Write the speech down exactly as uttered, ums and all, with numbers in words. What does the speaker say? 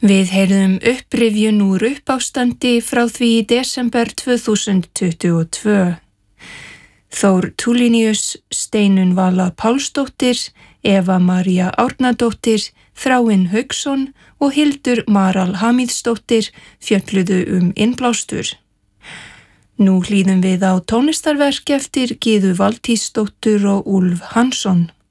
Við heyrðum upprifjun úr uppástandi frá því í desember tvö þúsund tuttugu og tvö. Þór Tulinius, Steinunn Vala Pálsdóttir, Eva María Árnadóttir, Þráinn Hauksson og Hildur Maral Hamíðsdóttir fjölluðu um innblástur. Nú hlýðum við á tónlistarverk eftir Gyðu Valtýsdóttur og Úlf Hansson.